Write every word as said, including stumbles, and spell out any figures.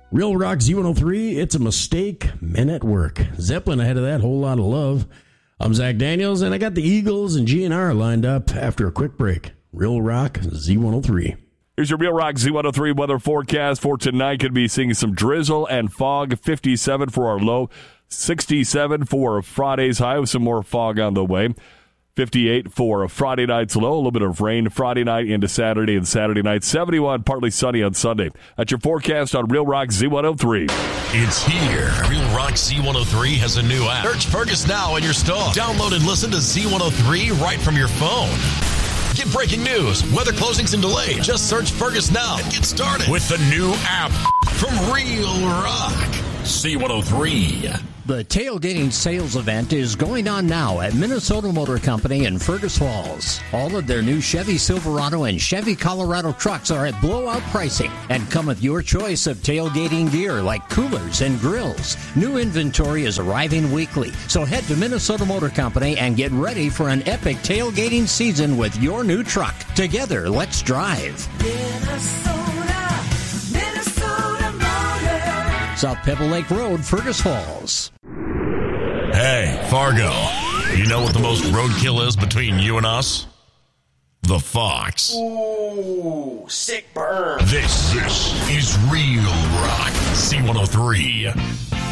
Real Rock Z one oh three, it's a mistake, men at work. Zeppelin ahead of that, whole lot of love. I'm Zach Daniels, and I got the Eagles and G N R lined up after a quick break. Real Rock Z one oh three. Here's your Real Rock Z one oh three weather forecast for tonight. Could be seeing some drizzle and fog. fifty-seven for our low, sixty-seven for Friday's high with some more fog on the way. fifty-eight for Friday night's low, a little bit of rain Friday night into Saturday and Saturday night. seventy-one, partly sunny on Sunday. That's your forecast on Real Rock Z one oh three. It's here. Real Rock Z one oh three has a new app. Search Fergus now in your store. Download and listen to Z one oh three right from your phone. Get breaking news, weather closings and delays. Just search Fergus now and get started with the new app from Real Rock Z one oh three. The tailgating sales event is going on now at Minnesota Motor Company in Fergus Falls. All of their new Chevy Silverado and Chevy Colorado trucks are at blowout pricing and come with your choice of tailgating gear like coolers and grills. New inventory is arriving weekly, so head to Minnesota Motor Company and get ready for an epic tailgating season with your new truck. Together, let's drive. Minnesota, Minnesota Motor. South Pebble Lake Road, Fergus Falls. Hey, Fargo, you know what the most roadkill is between you and us? The Fox. Ooh, sick burn. This, this is Real Rock Z one oh three.